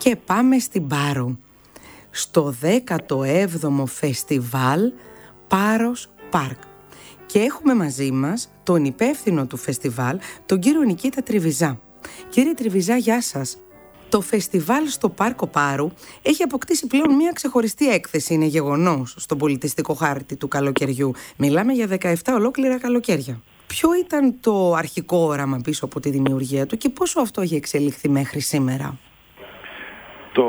Και πάμε στην Πάρο, στο 17ο φεστιβάλ Πάρος Πάρκ. Και έχουμε μαζί μας τον υπεύθυνο του φεστιβάλ, τον κύριο Νικήτα Τριβιζά. Κύριε Τριβιζά, γεια σας. Το φεστιβάλ στο Πάρκο Πάρου έχει αποκτήσει πλέον μια ξεχωριστή έκθεση, είναι γεγονός, στον πολιτιστικό χάρτη του καλοκαιριού. Μιλάμε για 17 ολόκληρα καλοκαίρια. Ποιο ήταν το αρχικό όραμα πίσω από τη δημιουργία του και πόσο αυτό έχει εξελιχθεί μέχρι σήμερα? Το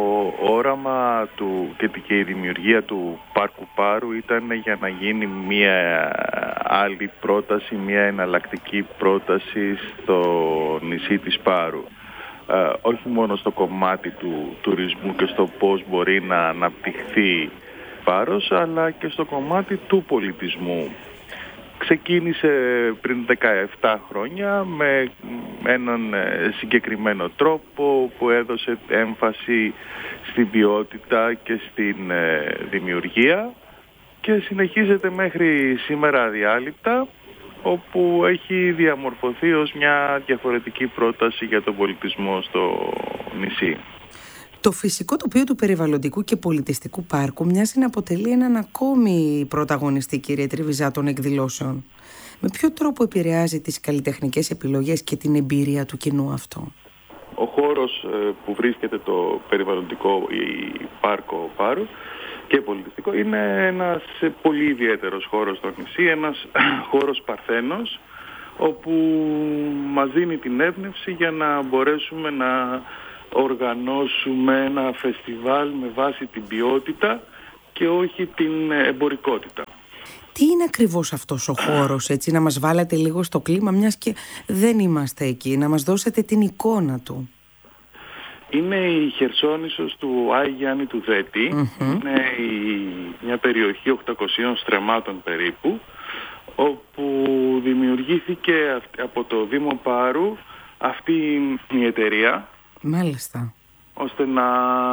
όραμα του και η δημιουργία του Πάρκου Πάρου ήταν για να γίνει μια άλλη πρόταση, μια εναλλακτική πρόταση στο νησί της Πάρου. Όχι μόνο στο κομμάτι του τουρισμού και στο πώς μπορεί να αναπτυχθεί Πάρος, αλλά και στο κομμάτι του πολιτισμού. Ξεκίνησε πριν 17 χρόνια με έναν συγκεκριμένο τρόπο που έδωσε έμφαση στην ποιότητα και στην δημιουργία και συνεχίζεται μέχρι σήμερα αδιάλειπτα, όπου έχει διαμορφωθεί ως μια διαφορετική πρόταση για τον πολιτισμό στο νησί. Το φυσικό τοπίο του περιβαλλοντικού και πολιτιστικού πάρκου μοιάζει να αποτελεί έναν ακόμη πρωταγωνιστή, κύριε Τριβιζά, των εκδηλώσεων. Με ποιο τρόπο επηρεάζει τις καλλιτεχνικές επιλογές και την εμπειρία του κοινού αυτό? Ο χώρος που βρίσκεται το περιβαλλοντικό πάρκο Πάρου και πολιτιστικό είναι ένας πολύ ιδιαίτερος χώρος στο νησί, ένας χώρος παρθένος, όπου μας δίνει την έμπνευση για να μπορέσουμε να οργανώσουμε ένα φεστιβάλ με βάση την ποιότητα και όχι την εμπορικότητα. Τι είναι ακριβώς αυτός ο χώρος, έτσι, να μας βάλετε λίγο στο κλίμα, μιας και δεν είμαστε εκεί, να μας δώσετε την εικόνα του? Είναι η Χερσόνησος του Άη Γιάννη του Δέτη. Είναι μια περιοχή 800 στρεμμάτων περίπου, όπου δημιουργήθηκε από το Δήμο Πάρου αυτή η εταιρεία. Μάλιστα. Ώστε να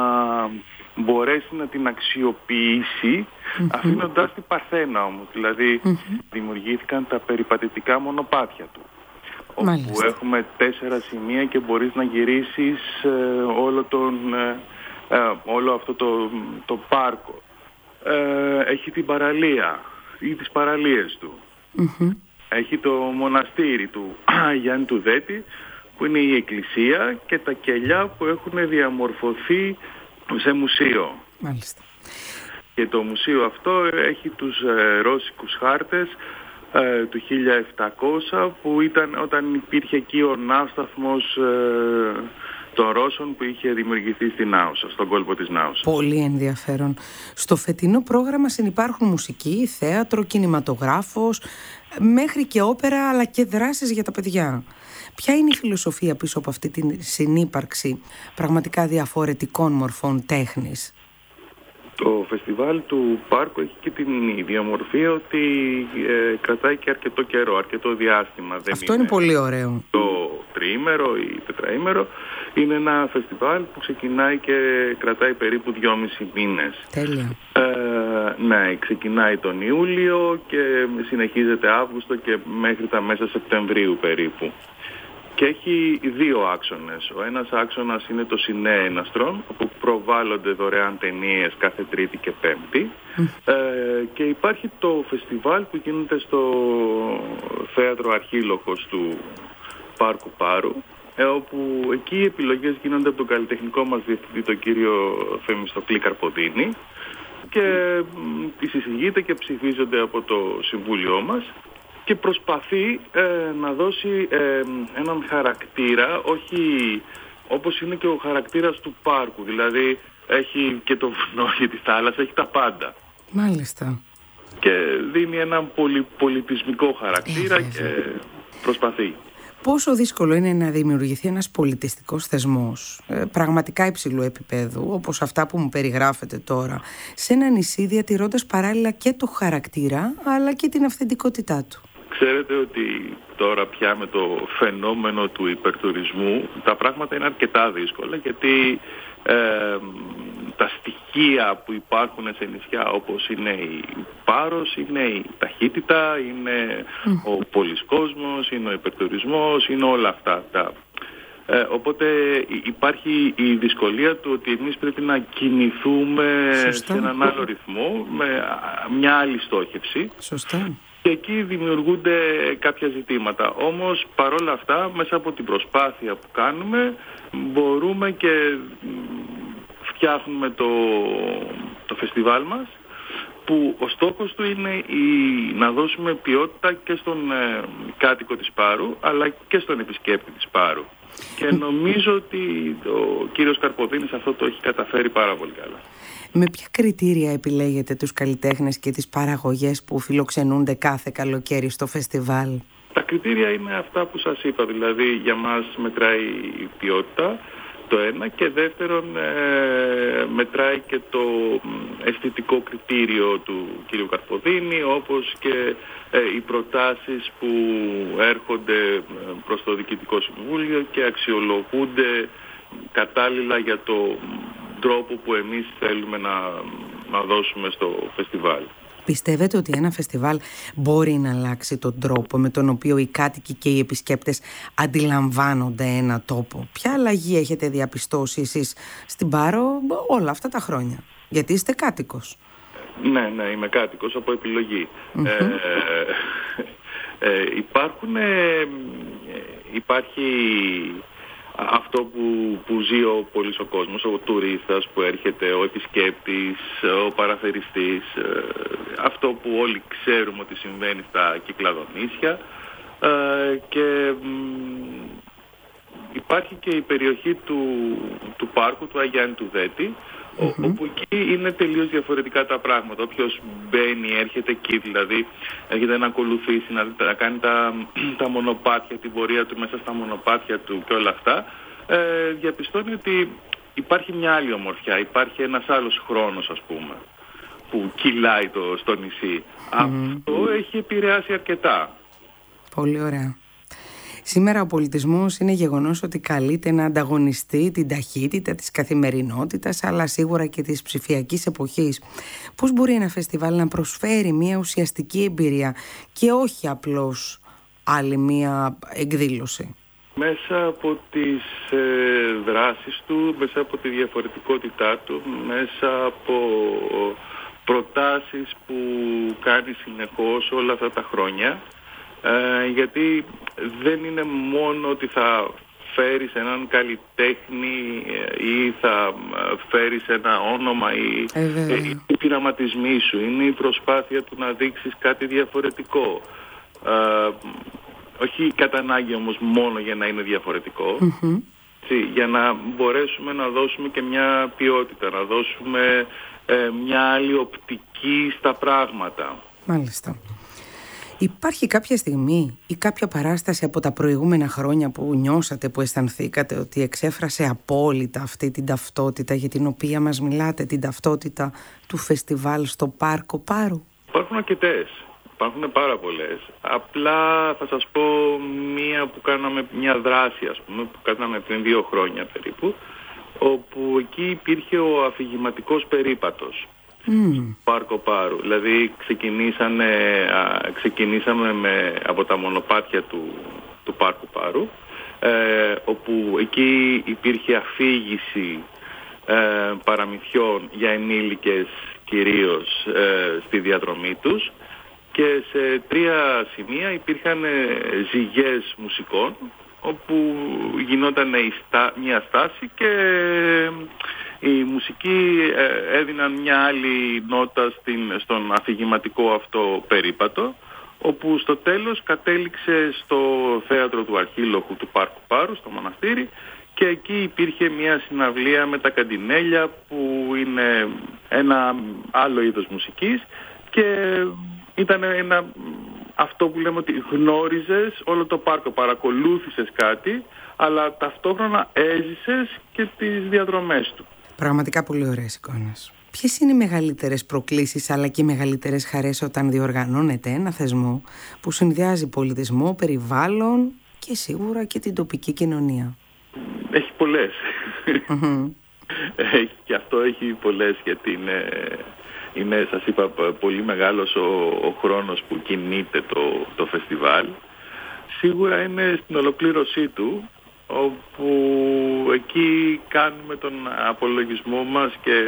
μπορέσει να την αξιοποιήσει, αφήνοντάς την παρθένα όμως. Δηλαδή δημιουργήθηκαν τα περιπατητικά μονοπάτια του. Μάλιστα. Όπου έχουμε 4 σημεία και μπορείς να γυρίσεις όλο αυτό το πάρκο. Έχει την παραλία ή τις παραλίες του. Έχει το μοναστήρι του Γιάννη του Δέτη, που είναι η εκκλησία, και τα κελιά που έχουν διαμορφωθεί σε μουσείο. Μάλιστα. Και το μουσείο αυτό έχει τους ρώσικους χάρτες του 1700, που ήταν όταν υπήρχε εκεί ο ναύσταθμος των Ρώσων που είχε δημιουργηθεί στην Άουσα, στον κόλπο της Νάουσα. Πολύ ενδιαφέρον. Στο φετινό πρόγραμμα συνυπάρχουν μουσική, θέατρο, κινηματογράφος, μέχρι και όπερα, αλλά και δράσεις για τα παιδιά. Ποια είναι η φιλοσοφία πίσω από αυτή τη συνύπαρξη πραγματικά διαφορετικών μορφών τέχνης? Το φεστιβάλ του πάρκου έχει και την ιδιομορφία ότι κρατάει και αρκετό καιρό, αρκετό διάστημα. Αυτό είναι πολύ ωραίο. Το τριήμερο ή τετραήμερο. Είναι ένα φεστιβάλ που ξεκινάει και κρατάει περίπου 2,5 μήνες. Τέλεια. Ναι, ξεκινάει τον Ιούλιο και συνεχίζεται Αύγουστο και μέχρι τα μέσα Σεπτεμβρίου περίπου. Και έχει 2 άξονες. Ο ένας άξονας είναι το Σινέ Έναστρον, όπου προβάλλονται δωρεάν ταινίες κάθε Τρίτη και Πέμπτη. Και υπάρχει το φεστιβάλ που γίνεται στο θέατρο Αρχίλοχος του Πάρκου Πάρου, όπου εκεί οι επιλογές γίνονται από τον καλλιτεχνικό μας διευθυντή, τον κύριο Θεμιστοκλή Καρποδίνη, και συζητείται και ψηφίζονται από το Συμβούλιο μας. Και προσπαθεί να δώσει έναν χαρακτήρα, όχι όπως είναι και ο χαρακτήρας του πάρκου. Δηλαδή έχει και το βουνό και τη θάλασσα, έχει τα πάντα. Μάλιστα. Και δίνει έναν πολιτισμικό χαρακτήρα και προσπαθεί. Πόσο δύσκολο είναι να δημιουργηθεί ένας πολιτιστικός θεσμός πραγματικά υψηλού επίπεδου, όπως αυτά που μου περιγράφετε τώρα, σε ένα νησί, διατηρώντας παράλληλα και το χαρακτήρα αλλά και την αυθεντικότητά του? Ξέρετε ότι τώρα πια με το φαινόμενο του υπερτουρισμού τα πράγματα είναι αρκετά δύσκολα, γιατί τα στοιχεία που υπάρχουν σε νησιά όπως είναι η Πάρος, είναι η ταχύτητα, είναι ο πολυκόσμος, είναι ο υπερτουρισμός, είναι όλα αυτά τα Οπότε υπάρχει η δυσκολία του ότι εμείς πρέπει να κινηθούμε σε έναν άλλο ρυθμό, με μια άλλη στόχευση. Σωστά. Και εκεί δημιουργούνται κάποια ζητήματα. Όμως παρόλα αυτά, μέσα από την προσπάθεια που κάνουμε, μπορούμε και φτιάχνουμε το φεστιβάλ μας, που ο στόχος του είναι να δώσουμε ποιότητα και στον κάτοικο της Πάρου, αλλά και στον επισκέπτη της Πάρου. Και νομίζω ότι ο κύριος Καρποδίνης αυτό το έχει καταφέρει πάρα πολύ καλά. Με ποια κριτήρια επιλέγετε τους καλλιτέχνες και τις παραγωγές που φιλοξενούνται κάθε καλοκαίρι στο φεστιβάλ? Τα κριτήρια είναι αυτά που σας είπα, δηλαδή για μας μετράει η ποιότητα, το ένα, και δεύτερον μετράει και το αισθητικό κριτήριο του κύριου Καρποδίνη, όπως και οι προτάσεις που έρχονται προς το Διοικητικό Συμβούλιο και αξιολογούνται κατάλληλα για το τρόπο που εμείς θέλουμε να δώσουμε στο φεστιβάλ. Πιστεύετε ότι ένα φεστιβάλ μπορεί να αλλάξει τον τρόπο με τον οποίο οι κάτοικοι και οι επισκέπτες αντιλαμβάνονται ένα τόπο? Ποια αλλαγή έχετε διαπιστώσει εσείς στην Πάρο όλα αυτά τα χρόνια? Γιατί είστε κάτοικος. Ναι, είμαι κάτοικος από επιλογή. Υπάρχει αυτό που ζει ο κόσμος, ο τουρίστας που έρχεται, ο επισκέπτης, ο παραθεριστής, αυτό που όλοι ξέρουμε ότι συμβαίνει στα Κυκλαδονήσια, και υπάρχει και η περιοχή του πάρκου του Αγιάννη του Δέτη, όπου εκεί είναι τελείως διαφορετικά τα πράγματα. Όποιος μπαίνει, έρχεται εκεί, δηλαδή έρχεται να ακολουθήσει, να κάνει τα μονοπάτια, την πορεία του μέσα στα μονοπάτια του και όλα αυτά, διαπιστώνει ότι υπάρχει μια άλλη ομορφιά, υπάρχει ένας άλλος χρόνος, ας πούμε, που κυλάει στο νησί. Αυτό έχει επηρεάσει αρκετά. Πολύ ωραία. Σήμερα ο πολιτισμός είναι γεγονός ότι καλείται να ανταγωνιστεί την ταχύτητα της καθημερινότητας, αλλά σίγουρα και της ψηφιακής εποχής. Πώς μπορεί ένα φεστιβάλ να προσφέρει μια ουσιαστική εμπειρία και όχι απλώς άλλη μια εκδήλωση? Μέσα από τις δράσεις του, μέσα από τη διαφορετικότητά του, μέσα από προτάσεις που κάνει συνεχώς όλα αυτά τα χρόνια, γιατί δεν είναι μόνο ότι θα φέρεις έναν καλλιτέχνη ή θα φέρεις ένα όνομα ή οι πειραματισμοί σου, είναι η προσπάθεια του να δείξεις κάτι διαφορετικό, όχι κατά ανάγκη όμως μόνο για να είναι διαφορετικό, για να μπορέσουμε να δώσουμε και μια ποιότητα, να δώσουμε μια άλλη οπτική στα πράγματα. Μάλιστα. Υπάρχει κάποια στιγμή ή κάποια παράσταση από τα προηγούμενα χρόνια που νιώσατε, που αισθανθήκατε ότι εξέφρασε απόλυτα αυτή την ταυτότητα για την οποία μας μιλάτε, την ταυτότητα του φεστιβάλ στο Πάρκο Πάρου? Υπάρχουν αρκετές. Υπάρχουν πάρα πολλές. Απλά θα σας πω μία που κάναμε, μια δράση ας πούμε, που κάναμε πριν 2 χρόνια περίπου, όπου εκεί υπήρχε ο αφηγηματικός περίπατος. Πάρκο Πάρου. Δηλαδή ξεκινήσαμε από τα μονοπάτια του Πάρκου Πάρου, όπου εκεί υπήρχε αφήγηση παραμυθιών για ενήλικες κυρίως στη διαδρομή τους, και σε 3 σημεία υπήρχαν ζυγές μουσικών, όπου γινόταν μια στάση και οι μουσικοί έδιναν μια άλλη νότα στον αφηγηματικό αυτό περίπατο, όπου στο τέλος κατέληξε στο θέατρο του Αρχίλοχου του Πάρκου Πάρου, στο μοναστήρι, και εκεί υπήρχε μια συναυλία με τα καντινέλια, που είναι ένα άλλο είδος μουσικής, και ήταν αυτό που λέμε ότι γνώριζες όλο το πάρκο, παρακολούθησες κάτι, αλλά ταυτόχρονα έζησες και τις διαδρομές του. Πραγματικά πολύ ωραίες εικόνες. Ποιες είναι οι μεγαλύτερες προκλήσεις αλλά και οι μεγαλύτερες χαρές όταν διοργανώνεται ένα θεσμό που συνδυάζει πολιτισμό, περιβάλλον και σίγουρα και την τοπική κοινωνία? Έχει πολλές. Και αυτό έχει πολλές, γιατί είναι, σας είπα, πολύ μεγάλος ο χρόνος που κινείται το φεστιβάλ. Σίγουρα είναι στην ολοκλήρωσή του, όπου εκεί κάνουμε τον απολογισμό μας και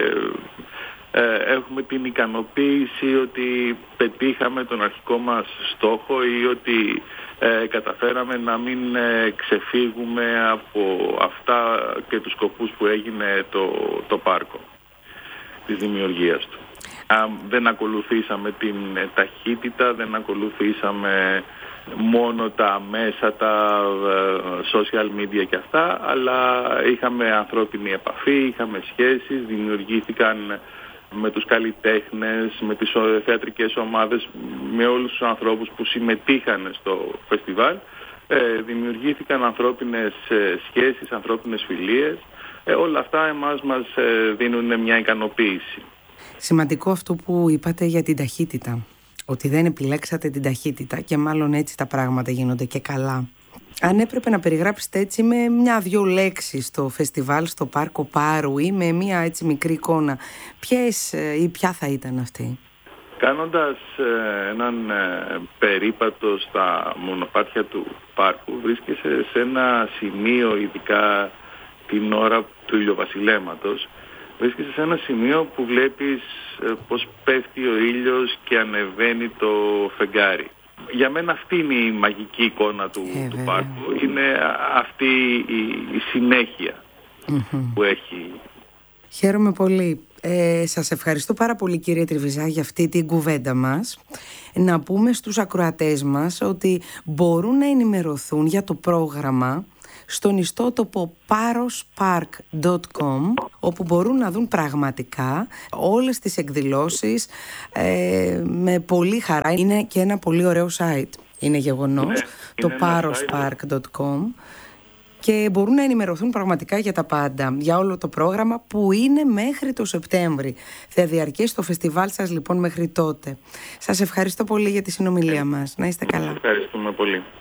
έχουμε την ικανοποίηση ότι πετύχαμε τον αρχικό μας στόχο ή ότι καταφέραμε να μην ξεφύγουμε από αυτά και τους σκοπούς που έγινε το πάρκο της δημιουργίας του. Δεν ακολουθήσαμε την ταχύτητα, δεν ακολουθήσαμε μόνο τα μέσα, τα social media και αυτά, αλλά είχαμε ανθρώπινη επαφή, είχαμε σχέσεις, δημιουργήθηκαν με τους καλλιτέχνες, με τις θεατρικές ομάδες, με όλους τους ανθρώπους που συμμετείχαν στο φεστιβάλ. Δημιουργήθηκαν ανθρώπινες σχέσεις, ανθρώπινες φιλίες. Όλα αυτά εμάς μας δίνουν μια ικανοποίηση. Σημαντικό αυτό που είπατε για την ταχύτητα, ότι δεν επιλέξατε την ταχύτητα και μάλλον έτσι τα πράγματα γίνονται και καλά. Αν έπρεπε να περιγράψετε έτσι με μια-δυο λέξεις το φεστιβάλ στο Πάρκο Πάρου ή με μια έτσι μικρή εικόνα, ποιες ή ποια θα ήταν αυτή? Κάνοντας έναν περίπατο στα μονοπάτια του πάρκου, βρίσκεσαι σε ένα σημείο, ειδικά την ώρα του ηλιοβασιλέματος, βρίσκεσαι σε ένα σημείο που βλέπεις πως πέφτει ο ήλιος και ανεβαίνει το φεγγάρι. Για μένα αυτή είναι η μαγική εικόνα του πάρκου. Είναι αυτή η συνέχεια που έχει. Χαίρομαι πολύ. Σας ευχαριστώ πάρα πολύ, κύριε Τριβιζά, για αυτή την κουβέντα μας. Να πούμε στους ακροατές μας ότι μπορούν να ενημερωθούν για το πρόγραμμα στον ιστότοπο parospark.com, όπου μπορούν να δουν πραγματικά όλες τις εκδηλώσεις με πολύ χαρά. Είναι και ένα πολύ ωραίο site, είναι γεγονός, το parospark.com, και μπορούν να ενημερωθούν πραγματικά για τα πάντα, για όλο το πρόγραμμα που είναι μέχρι το Σεπτέμβρη. Θα διαρκέσει το φεστιβάλ σας λοιπόν μέχρι τότε. Σας ευχαριστώ πολύ για τη συνομιλία μας. Να είστε καλά. Ευχαριστούμε πολύ.